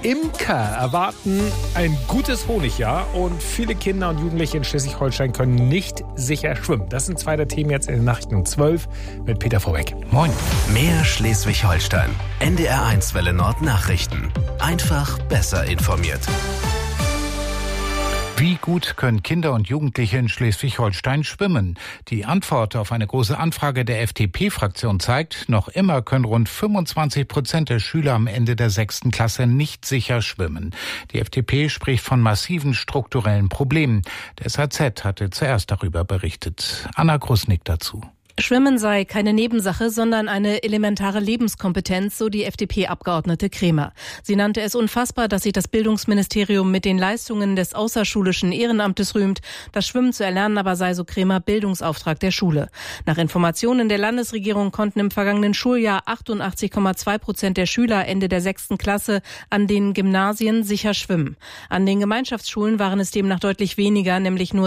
Imker erwarten ein gutes Honigjahr und viele Kinder und Jugendliche in Schleswig-Holstein können nicht sicher schwimmen. Das sind zwei der Themen jetzt in den Nachrichten um 12 mit Peter Vorbeck. Moin. Mehr Schleswig-Holstein. NDR1 Welle Nord Nachrichten. Einfach besser informiert. Wie gut können Kinder und Jugendliche in Schleswig-Holstein schwimmen? Die Antwort auf eine große Anfrage der FDP-Fraktion zeigt, noch immer können rund 25% der Schüler am Ende der 6. Klasse nicht sicher schwimmen. Die FDP spricht von massiven strukturellen Problemen. Der SAZ hatte zuerst darüber berichtet. Anna Krusnick dazu. Schwimmen sei keine Nebensache, sondern eine elementare Lebenskompetenz, so die FDP-Abgeordnete Kremer. Sie nannte es unfassbar, dass sich das Bildungsministerium mit den Leistungen des außerschulischen Ehrenamtes rühmt. Das Schwimmen zu erlernen aber sei, so Kremer, Bildungsauftrag der Schule. Nach Informationen der Landesregierung konnten im vergangenen Schuljahr 88,2% der Schüler Ende der 6. Klasse an den Gymnasien sicher schwimmen. An den Gemeinschaftsschulen waren es demnach deutlich weniger, nämlich nur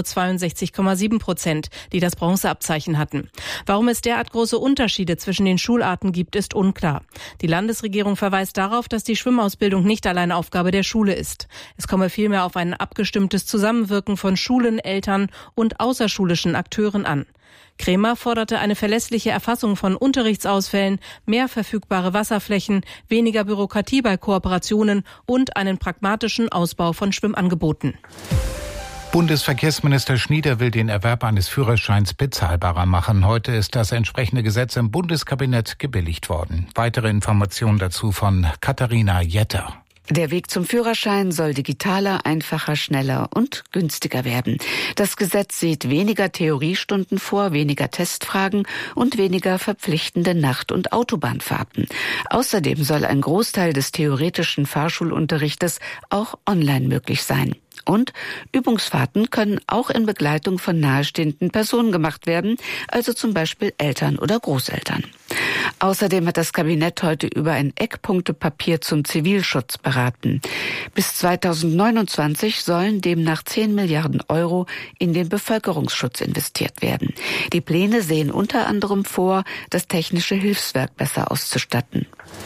62,7%, die das Bronzeabzeichen hatten. Warum es derart große Unterschiede zwischen den Schularten gibt, ist unklar. Die Landesregierung verweist darauf, dass die Schwimmausbildung nicht allein Aufgabe der Schule ist. Es komme vielmehr auf ein abgestimmtes Zusammenwirken von Schulen, Eltern und außerschulischen Akteuren an. Kremer forderte eine verlässliche Erfassung von Unterrichtsausfällen, mehr verfügbare Wasserflächen, weniger Bürokratie bei Kooperationen und einen pragmatischen Ausbau von Schwimmangeboten. Bundesverkehrsminister Schnieder will den Erwerb eines Führerscheins bezahlbarer machen. Heute ist das entsprechende Gesetz im Bundeskabinett gebilligt worden. Weitere Informationen dazu von Katharina Jetter. Der Weg zum Führerschein soll digitaler, einfacher, schneller und günstiger werden. Das Gesetz sieht weniger Theoriestunden vor, weniger Testfragen und weniger verpflichtende Nacht- und Autobahnfahrten. Außerdem soll ein Großteil des theoretischen Fahrschulunterrichtes auch online möglich sein. Und Übungsfahrten können auch in Begleitung von nahestehenden Personen gemacht werden, also zum Beispiel Eltern oder Großeltern. Außerdem hat das Kabinett heute über ein Eckpunktepapier zum Zivilschutz beraten. Bis 2029 sollen demnach 10 Milliarden Euro in den Bevölkerungsschutz investiert werden. Die Pläne sehen unter anderem vor, das technische Hilfswerk besser auszustatten.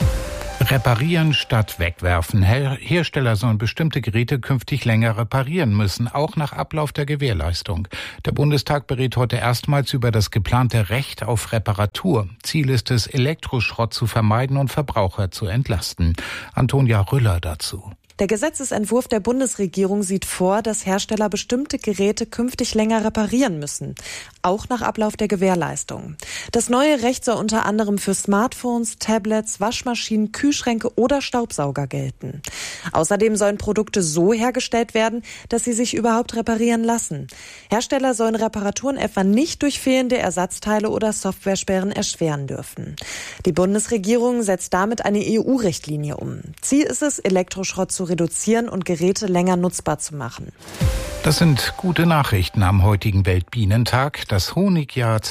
Reparieren statt wegwerfen. Hersteller sollen bestimmte Geräte künftig länger reparieren müssen, auch nach Ablauf der Gewährleistung. Der Bundestag berät heute erstmals über das geplante Recht auf Reparatur. Ziel ist es, Elektroschrott zu vermeiden und Verbraucher zu entlasten. Antonia Rüller dazu. Der Gesetzesentwurf der Bundesregierung sieht vor, dass Hersteller bestimmte Geräte künftig länger reparieren müssen, auch nach Ablauf der Gewährleistung. Das neue Recht soll unter anderem für Smartphones, Tablets, Waschmaschinen, Kühlschränke oder Staubsauger gelten. Außerdem sollen Produkte so hergestellt werden, dass sie sich überhaupt reparieren lassen. Hersteller sollen Reparaturen etwa nicht durch fehlende Ersatzteile oder Softwaresperren erschweren dürfen. Die Bundesregierung setzt damit eine EU-Richtlinie um. Ziel ist es, Elektroschrott zu reduzieren und Geräte länger nutzbar zu machen. Das sind gute Nachrichten am heutigen Weltbienentag. Das Honigjahr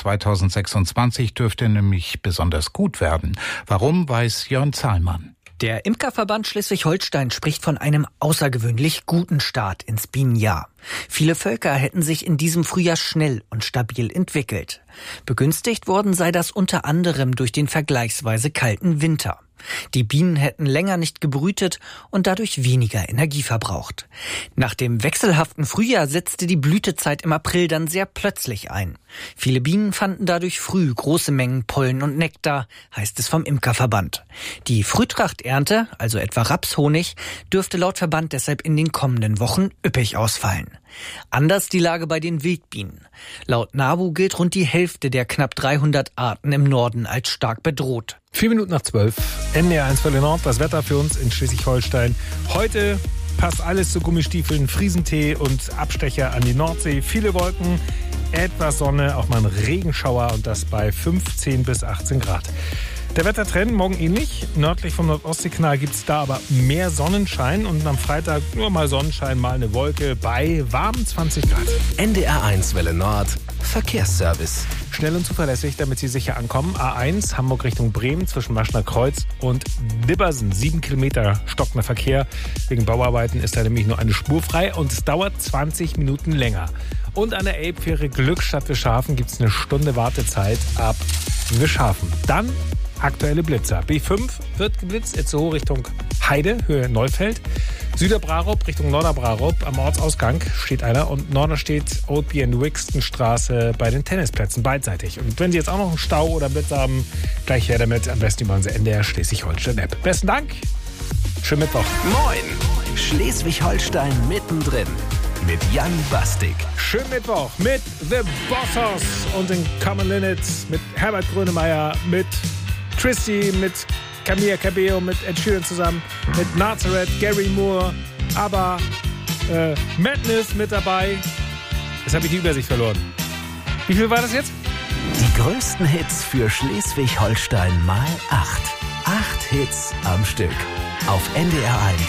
2026 dürfte nämlich besonders gut werden. Warum, weiß Jörn Zahlmann. Der Imkerverband Schleswig-Holstein spricht von einem außergewöhnlich guten Start ins Bienenjahr. Viele Völker hätten sich in diesem Frühjahr schnell und stabil entwickelt. Begünstigt worden sei das unter anderem durch den vergleichsweise kalten Winter. Die Bienen hätten länger nicht gebrütet und dadurch weniger Energie verbraucht. Nach dem wechselhaften Frühjahr setzte die Blütezeit im April dann sehr plötzlich ein. Viele Bienen fanden dadurch früh große Mengen Pollen und Nektar, heißt es vom Imkerverband. Die Frühtrachternte, also etwa Rapshonig, dürfte laut Verband deshalb in den kommenden Wochen üppig ausfallen. Anders die Lage bei den Wildbienen. Laut NABU gilt rund die Hälfte der knapp 300 Arten im Norden als stark bedroht. 4:04, NDR1 Welle Nord, das Wetter für uns in Schleswig-Holstein. Heute passt alles zu Gummistiefeln, Friesentee und Abstecher an die Nordsee. Viele Wolken, etwas Sonne, auch mal ein Regenschauer und das bei 15 bis 18 Grad. Der Wettertrend morgen ähnlich. Nördlich vom Nordostseekanal gibt es da aber mehr Sonnenschein und am Freitag nur mal Sonnenschein, mal eine Wolke bei warmen 20 Grad. NDR1 Welle Nord, Verkehrsservice. Schnell und zuverlässig, damit Sie sicher ankommen. A1 Hamburg Richtung Bremen zwischen Maschner Kreuz und Dibbersen. 7 Kilometer stockender Verkehr. Wegen Bauarbeiten ist da nämlich nur eine Spur frei und es dauert 20 Minuten länger. Und an der Elbfähre Glückstadt Wischhafen gibt es eine Stunde Wartezeit ab Wischhafen. Dann aktuelle Blitzer. B5 wird geblitzt, Itzehoe Richtung Heide, Höhe Neufeld. Süderbrarup Richtung Norderbrarup am Ortsausgang steht einer und Norderstedt, Oldby und Wixtonstraße bei den Tennisplätzen beidseitig. Und wenn Sie jetzt auch noch einen Stau oder Blitz haben, gleich her damit, am besten über unsere NDR Schleswig-Holstein-App. Besten Dank, schönen Mittwoch. Moin, Schleswig-Holstein mittendrin mit Jan Bastik. Schönen Mittwoch mit The Bossers und den Common Linnets, mit Herbert Grönemeyer, mit Tristy, mit Camilla Cabello, mit Ed Sheeran zusammen, mit Nazareth, Gary Moore, aber Madness mit dabei. Jetzt habe ich die Übersicht verloren. Wie viel war das jetzt? Die größten Hits für Schleswig-Holstein mal 8. 8 Hits am Stück. Auf NDR 1